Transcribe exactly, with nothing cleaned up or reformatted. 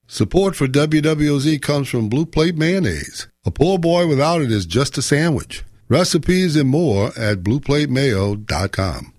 Support for W W O Z comes from Blue Plate Mayonnaise. A poor boy without it is just a sandwich. Recipes and more at blue plate mayo dot com.